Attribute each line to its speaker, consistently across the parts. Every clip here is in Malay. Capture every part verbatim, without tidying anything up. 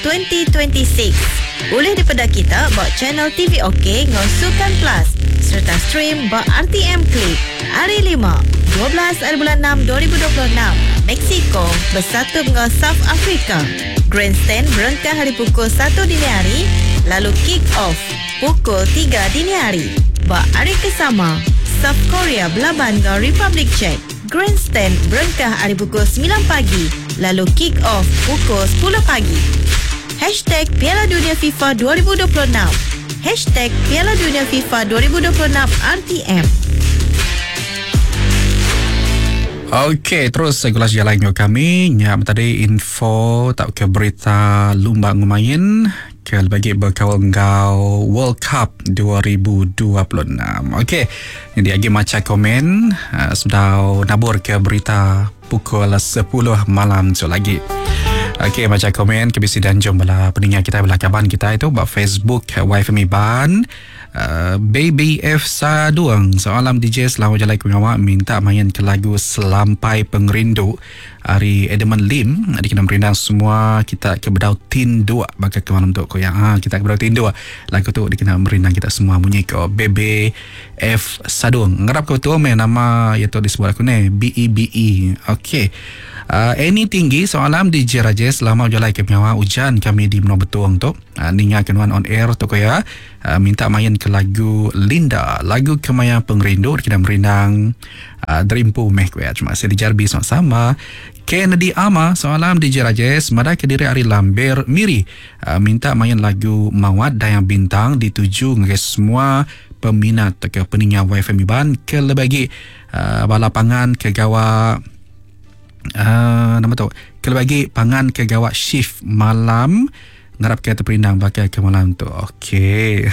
Speaker 1: twenty twenty-six. Boleh daripada kita buat channel T V OK ngau Sukan Plus serta stream buat R T M Klik. Hari lima, dua belas hari bulan enam dua ribu dua puluh enam, Mexico bersatu dengan South Africa. Grandstand berengkah hari pukul satu dini hari, lalu kick off pukul tiga dini hari. Buat hari kesama, South Korea berlaban dengan Republic Czech. Grandstand berengkah hari pukul sembilan pagi, lalu kick off pukul sepuluh pagi. Hashtag Piala Dunia FIFA dua ribu dua puluh enam. Hashtag Piala Dunia FIFA dua ribu dua puluh enam R T M.
Speaker 2: Okey, terus regulasi jalan dengan kami. Nyam tadi info tak ke berita lumba ngumain ke bagi berkawal ngau World Cup dua ribu dua puluh enam. Okey, jadi lagi macam komen uh, sudah nabur ke berita pukul sepuluh malam so lagi. Okey, macam komen kebisi dan jom bala pendengar kita bala kaban kita itu buat Facebook Y F M Iban. Uh, Baby F Saduang soalam D J selamat jalan awak minta main ke lagu Selampai Pengerindu hari Edmund Lim di kena merindang semua kita ke bedau tindu bakal ke malam tu ko yang ha, kita ke bedau tindu lagu tu di kena merindang kita semua bunyi ko Baby F Saduang ngarap ke betul main nama iaitu disebut aku ni B E B E. Okey. Uh, Any tinggi soalam D J Rajesh selamat jalan ke penyawa hujan kami di Menua Betuang tu uh, ninga kenuan on air tu ko ya uh, minta main ke lagu Linda lagu Kemaya Pengerindu kita merindang uh, Dreampu meh ko ya cuma saya dijarbi sama-sama. Kennedy Ama soalam D J Rajesh mada ke diri Ari Lamber Miri uh, minta main lagu Mawad Dayang Bintang dituju ngai semua peminat ke peningnya Y F M Iban ke lebagi uh, balapangan ke gawa Uh, nama tu kalau bagi pangan ke gawat shift malam ngarap ke terperinang bakal ke malam tu. Okey.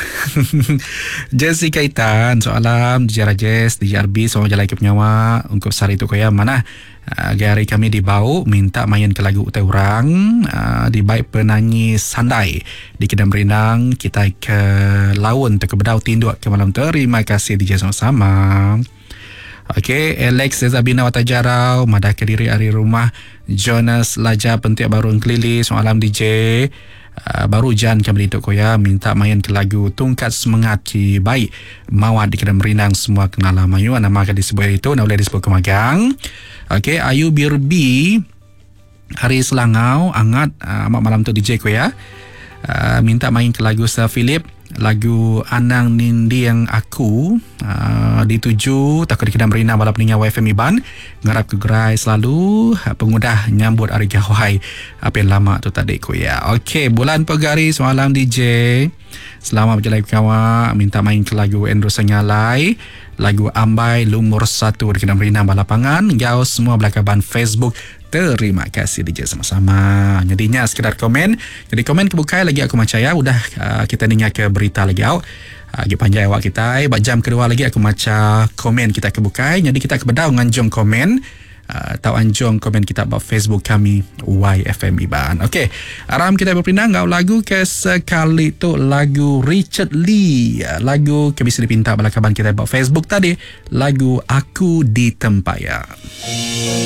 Speaker 2: Jesse Kaitan soalam D J Rajesh D J R B soal jalan ke penyawa untuk sari tu kaya mana uh, hari kami dibau minta main ke lagu utai orang uh, di baik penyanyi Sandai di Kedam Renang kita ke laun tu ke bedau tindu ke malam tu. Terima kasih D J sama-sama. Okey, Alex Zabina Watajarau madah ke diri hari rumah Jonas Laja Pentik Baru Kelili soalam D J uh, baru jan kami itu koya minta main ke lagu Tungkat Semangat ci baik mawad di Kedam Renang semua kenal mayu nama akan disebut itu nak boleh disebut kemagang. Okey, Ayu Birbi hari Selangau angat uh, malam tu D J koya uh, minta main ke lagu Sir Philip lagu Anang Nindi Yang Aku uh, dituju takut di Kedam Rina bala peningat Y F M Iban ngarap ke gerai selalu uh, pengudah nyambut hari gawai apa yang lama tu tadi ko ya. Okey, bulan pegari soalam D J selamat berjalan kawan minta main ke lagu Andrew Senyalai lagu Ambai Lumur Satu di Kedam Rina balapangan gau semua belakaban Facebook. Terima kasih D J sama-sama. Jadinya sekedar komen. Jadi komen kebukai lagi aku macaya udah uh, kita dengar ke berita lagi awak. Uh, lagi panjang awak kita. Bak jam kedua lagi aku maca komen kita kebukai. Jadi kita kebedau nganjong komen. Uh, tahu anjong komen kita buat Facebook kami Y F M Iban. Okey. Aram kita berpindah ngau lagu ke sekali tu lagu Richard Lee. Uh, lagu ke bisa dipinta balakaban kita buat Facebook tadi. Lagu Aku di Tempaya.